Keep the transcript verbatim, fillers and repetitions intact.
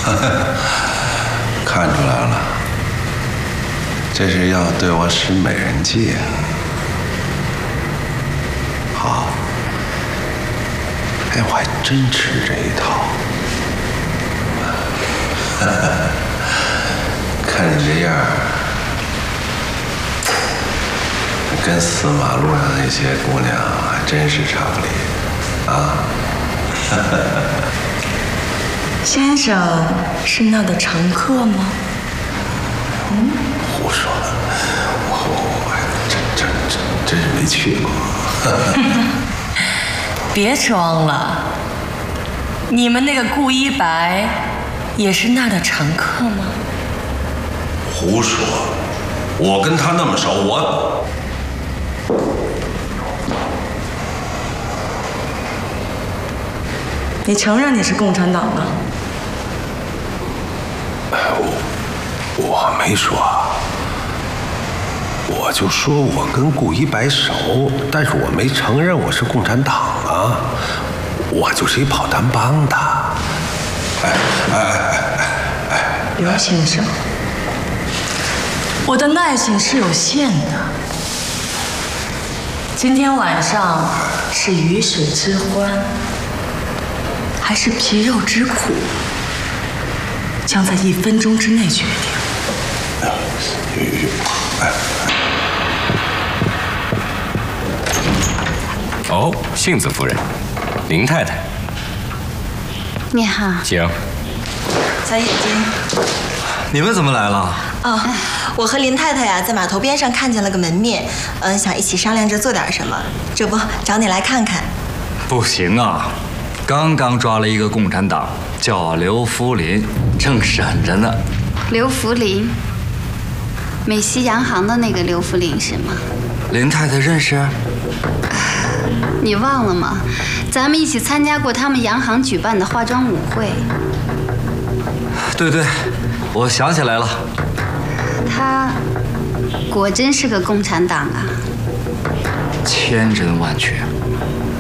看出来了，这是要对我使美人计啊！好，哎，我还真吃这一套。看你这样，跟死马路上那些姑娘还真是差不离啊！ 先生是那的常客吗？ 嗯，胡说，我我真真真真是没去过。 别装了，你们那个顾一白也是那的常客吗？ 胡说，我跟他那么熟，我。 你承认你是共产党的？ 我我没说，我就说我跟顾一白熟，但是我没承认我是共产党啊，我就是一跑单帮的。哎哎哎哎哎， 刘先生，我的耐心是有限的。今天晚上是鱼水之欢，还是皮肉之苦，将在一分钟之内决定。 哎， 哦，杏子夫人，林太太， 你好， 请。 小眼睛， 你们怎么来了？ 哦，我和林太太呀，在码头边上看见了个门面，嗯，想一起商量着做点什么，这不找你来看看。 不行啊，刚刚抓了一个共产党，叫刘福林，正审着呢。 刘福林，美西洋行的那个刘福林是吗？ 林太太认识？ 你忘了吗？咱们一起参加过他们洋行举办的化妆舞会。 对对，我想起来了。 他果真是个共产党啊！ 千真万确。